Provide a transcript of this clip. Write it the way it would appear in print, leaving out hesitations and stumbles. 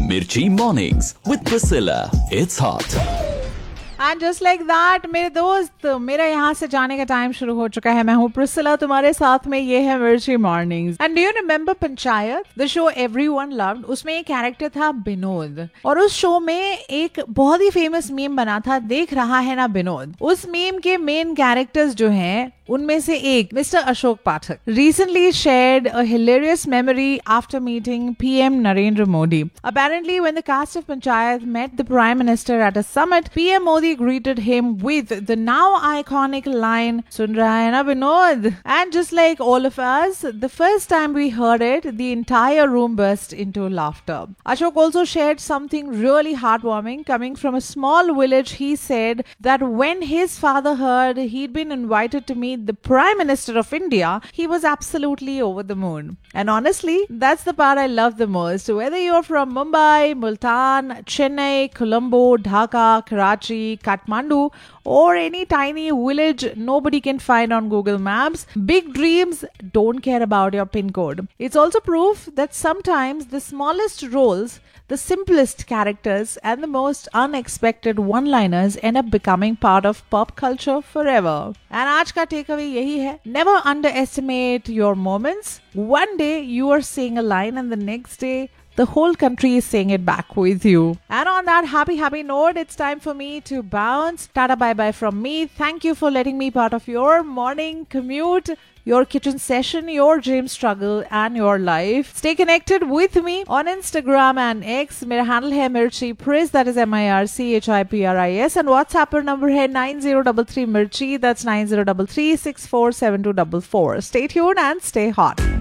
Mirchi Mornings with Priscilla. It's hot. And just like that मेरे दोस्त, मेरा यहाँ से जाने का टाइम शुरू हो चुका है. मैं हूँ प्रिसिला, तुम्हारे साथ में ये है मिर्ची mornings. And do you remember panchayat, the show everyone loved? उसमें एक कैरेक्टर था विनोद, और उस शो में एक बहुत ही फेमस मीम बना था, देख रहा है ना विनोद. उस मीम के मेन कैरेक्टर्स जो हैं उनमें से एक mister Ashok Pathak recently shared a hilarious memory after meeting PM Narendra Modi. Apparently, when the cast of Panchayat met the Prime Minister at a summit, PM Modi greeted him with the now iconic line, "Sun raha hai na Vinod?" And just like all of us, the first time we heard it, the entire room burst into laughter. Ashok also shared something really heartwarming coming from a small village. He said that when his father heard he'd been invited to meet the Prime Minister of India, he was absolutely over the moon. And honestly, that's the part I love the most. Whether you're from Mumbai, Multan, Chennai, Colombo, Dhaka, Karachi, Kathmandu, or any tiny village nobody can find on Google Maps, big dreams don't care about your pin code. It's also proof that sometimes the smallest roles, the simplest characters, and the most unexpected one-liners end up becoming part of pop culture forever. And आज का takeaway यही है, never underestimate your moments. One day you are saying a line and the next day the whole country is saying it back with you. And on that happy note, it's time for me to bounce. Tata bye-bye from me. Thank you for letting me part of your morning commute, your kitchen session, your gym struggle, and your life. Stay connected with me on Instagram and X. Mera handle hai Mirchi Pris, that is MIRCHIPRIS, and WhatsApp number hai 9033 Mirchi, that's 9033 647244. Stay tuned and stay hot.